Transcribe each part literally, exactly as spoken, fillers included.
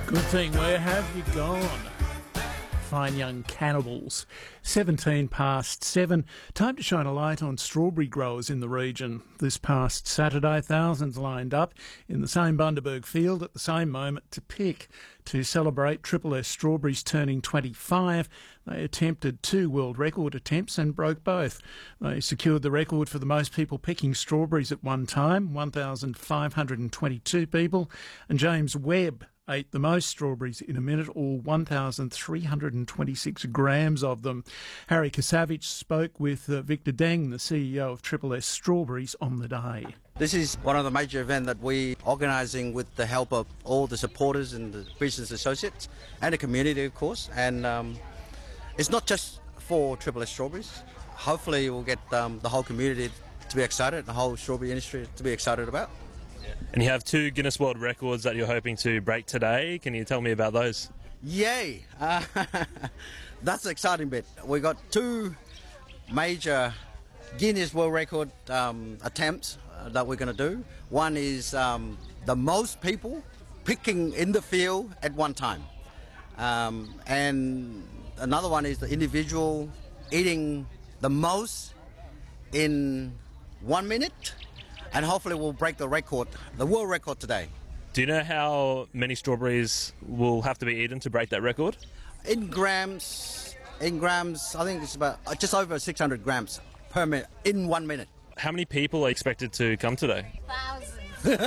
Good thing, where have you gone? Fine young cannibals. seventeen past seven. Time to shine a light on strawberry growers in the region. This past Saturday, thousands lined up in the same Bundaberg field at the same moment to pick. To celebrate Triple S Strawberries turning twenty-five, they attempted two world record attempts and broke both. They secured the record for the most people picking strawberries at one time, one thousand five hundred twenty-two people, and James Webb ate the most strawberries in a minute, or one thousand three hundred twenty-six grams of them. Harry Kasavich spoke with uh, Victor Deng, the C E O of Triple S Strawberries, on the day. This is one of the major events that we organising with the help of all the supporters and the business associates and the community, of course. And um, it's not just for Triple S Strawberries. Hopefully we'll get um, the whole community to be excited, the whole strawberry industry to be excited about. And you have two Guinness World Records that you're hoping to break today. Can you tell me about those? Yay! Uh, that's the exciting bit. We got two major Guinness World Record um, attempts uh, that we're going to do. One is um, the most people picking in the field at one time. Um, and another one is the individual eating the most in one minute. And hopefully we'll break the record, the world record today. Do you know how many strawberries will have to be eaten to break that record? In grams, in grams, I think it's about just over six hundred grams per minute in one minute. How many people are expected to come today? Thousands.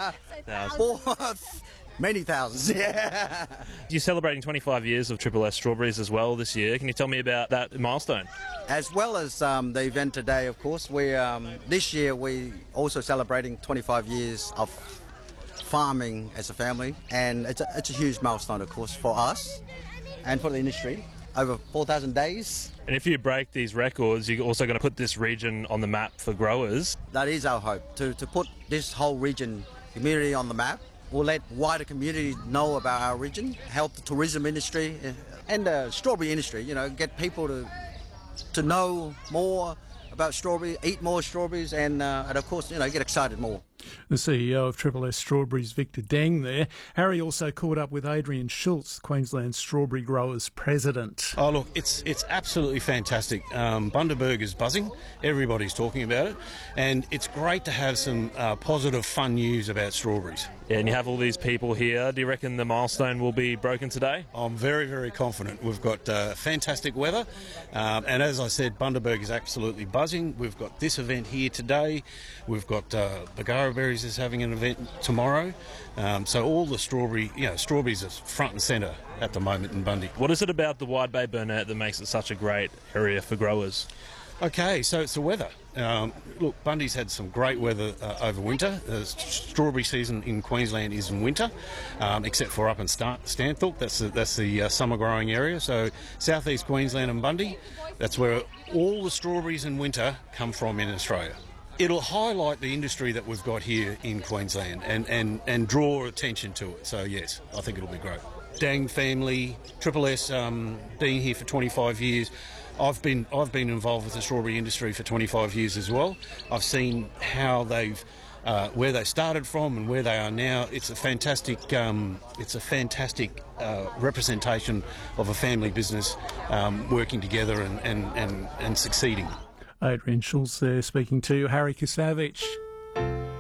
Thousands. Many thousands, yeah. You're celebrating twenty-five years of Triple S Strawberries as well this year. Can you tell me about that milestone? As well as um, the event today, of course, we um, this year we also celebrating twenty-five years of farming as a family, and it's a, it's a huge milestone, of course, for us and for the industry. Over four thousand days. And if you break these records, you're also going to put this region on the map for growers. That is our hope, to, to put this whole region, community on the map. We'll let wider community know about our region, help the tourism industry and the strawberry industry, you know, get people to to know more about strawberry, eat more strawberries, and, uh, and of course, you know, get excited more. The C E O of Triple S Strawberries, Victor Deng, there. Harry also caught up with Adrian Schultz, Queensland Strawberry Growers President. Oh, look, it's it's absolutely fantastic. Um, Bundaberg is buzzing. Everybody's talking about it. And it's great to have some uh, positive, fun news about strawberries. Yeah, and you have all these people here. Do you reckon the milestone will be broken today? I'm very, very confident. We've got uh, fantastic weather. Um, and as I said, Bundaberg is absolutely buzzing. We've got this event here today. We've got uh, Bargara Berries is having an event tomorrow. Um, so all the strawberry, you know, strawberries are front and centre at the moment in Bundy. What is it about the Wide Bay Burnett that makes it such a great area for growers? Okay, so it's the weather. Um, look, Bundy's had some great weather uh, over winter. The strawberry season in Queensland is in winter, um, except for up in Stan- Stanthorpe. That's the, that's the uh, summer growing area. So southeast Queensland and Bundy, that's where all the strawberries in winter come from in Australia. It'll highlight the industry that we've got here in Queensland and, and, and draw attention to it. So, yes, I think it'll be great. Deng family, Triple S, um, being here for twenty-five years. I've been I've been involved with the strawberry industry for twenty-five years as well. I've seen how they've uh, where they started from and where they are now. It's a fantastic um, it's a fantastic uh, representation of a family business um, working together and, and, and, and succeeding. Adrian Schultz there speaking to Harry Kasavich.